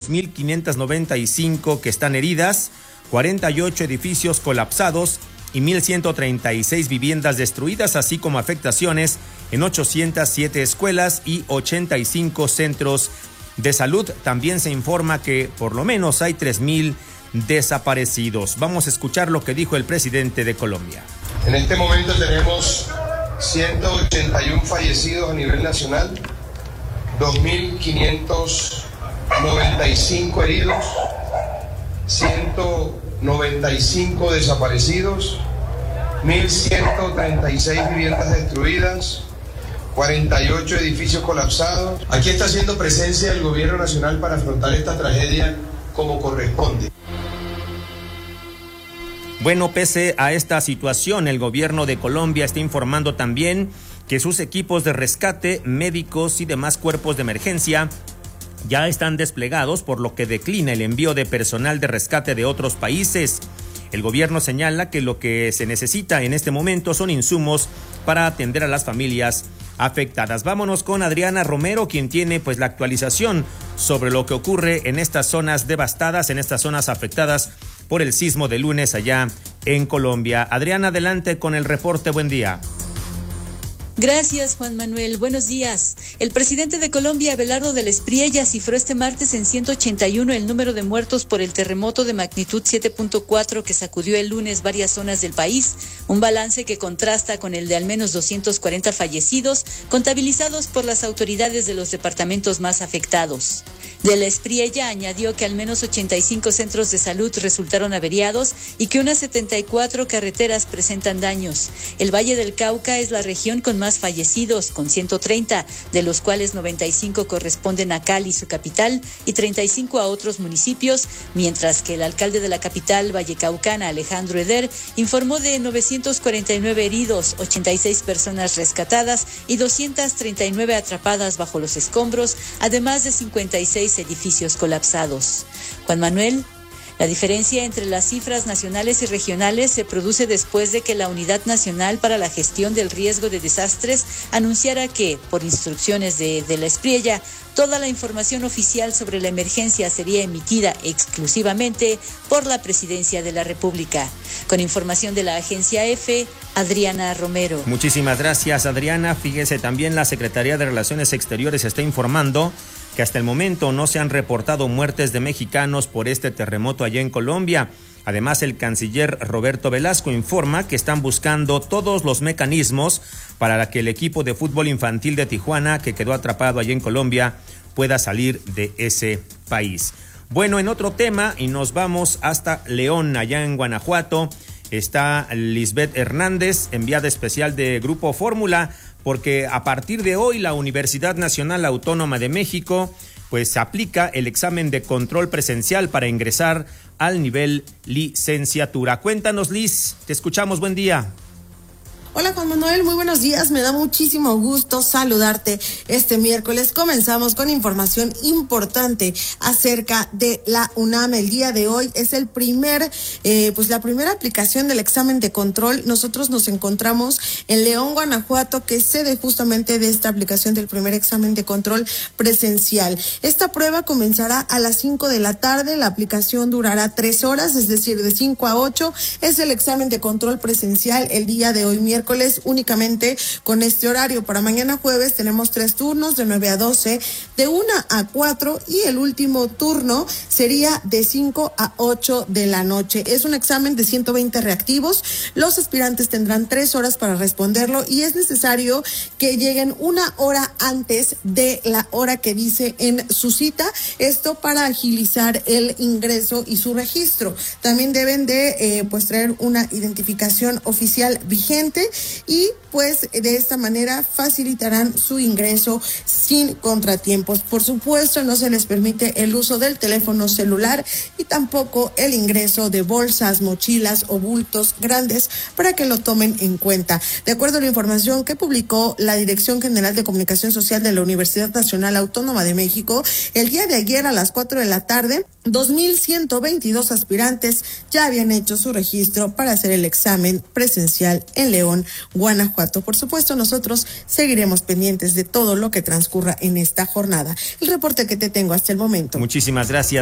2.595 que están heridas, 48 edificios colapsados y 1.136 viviendas destruidas, así como afectaciones en 807 escuelas y 85 centros de salud. También se informa que por lo menos hay 3,000 desaparecidos. Vamos a escuchar lo que dijo el presidente de Colombia. En este momento tenemos 181 fallecidos a nivel nacional, 2.595 heridos, 195 desaparecidos, 1.136 viviendas destruidas, 48 edificios colapsados. Aquí está haciendo presencia el gobierno nacional para afrontar esta tragedia como corresponde. Bueno, pese a esta situación, el gobierno de Colombia está informando también que sus equipos de rescate, médicos y demás cuerpos de emergencia ya están desplegados, por lo que declina el envío de personal de rescate de otros países. El gobierno señala que lo que se necesita en este momento son insumos para atender a las familias afectadas. Vámonos con Adriana Romero, quien tiene pues la actualización sobre lo que ocurre en estas zonas devastadas, en estas zonas afectadas por el sismo de lunes allá en Colombia. Adriana, adelante con el reporte. Buen día. Gracias, Juan Manuel. Buenos días. El presidente de Colombia, Abelardo del Espriella, cifró este martes en 181 el número de muertos por el terremoto de magnitud 7.4 que sacudió el lunes varias zonas del país, un balance que contrasta con el de al menos 240 fallecidos contabilizados por las autoridades de los departamentos más afectados. Del Espriella añadió que al menos 85 centros de salud resultaron averiados y que unas 74 carreteras presentan daños. El Valle del Cauca es la región con más fallecidos, con 130, de los cuales 95 corresponden a Cali, su capital, y 35 a otros municipios, mientras que el alcalde de la capital vallecaucana, Alejandro Eder, informó de 949 heridos, 86 personas rescatadas y 239 atrapadas bajo los escombros, además de 56 edificios colapsados. Juan Manuel. La diferencia entre las cifras nacionales y regionales se produce después de que la Unidad Nacional para la Gestión del Riesgo de Desastres anunciara que, por instrucciones de la Espriella, toda la información oficial sobre la emergencia sería emitida exclusivamente por la Presidencia de la República. Con información de la agencia EFE, Adriana Romero. Muchísimas gracias, Adriana. Fíjese, también la Secretaría de Relaciones Exteriores está informando que hasta el momento no se han reportado muertes de mexicanos por este terremoto allá en Colombia. Además, el canciller Roberto Velasco informa que están buscando todos los mecanismos para que el equipo de fútbol infantil de Tijuana, que quedó atrapado allá en Colombia, pueda salir de ese país. Bueno, en otro tema, y nos vamos hasta León, allá en Guanajuato, está Lisbeth Hernández, enviada especial de Grupo Fórmula, porque a partir de hoy la Universidad Nacional Autónoma de México pues aplica el examen de control presencial para ingresar al nivel licenciatura. Cuéntanos, Liz, te escuchamos, buen día. Hola Juan Manuel, muy buenos días, me da muchísimo gusto saludarte este miércoles. Comenzamos con información importante acerca de la UNAM. El día de hoy es la primera aplicación del examen de control. Nosotros nos encontramos en León, Guanajuato, que es sede justamente de esta aplicación del primer examen de control presencial. Esta prueba comenzará a las 5 de la tarde, la aplicación durará 3 horas, es decir, de 5 a 8 es el examen de control presencial el día de hoy miércoles, únicamente con este horario. Para mañana jueves tenemos 3 turnos de 9 a 12, de 1 a 4 y el último turno sería de 5 a 8 de la noche. Es un examen de 120 reactivos. Los aspirantes tendrán 3 horas para responderlo y es necesario que lleguen 1 hora antes de la hora que dice en su cita. Esto para agilizar el ingreso y su registro. También deben de traer una identificación oficial vigente y pues de esta manera facilitarán su ingreso sin contratiempos. Por supuesto, no se les permite el uso del teléfono celular y tampoco el ingreso de bolsas, mochilas o bultos grandes para que lo tomen en cuenta. De acuerdo a la información que publicó la Dirección General de Comunicación Social de la Universidad Nacional Autónoma de México, el día de ayer a las 4 de la tarde, 2,122 aspirantes ya habían hecho su registro para hacer el examen presencial en León, Guanajuato. Por supuesto, nosotros seguiremos pendientes de todo lo que transcurra en esta jornada. El reporte que te tengo hasta el momento. Muchísimas gracias.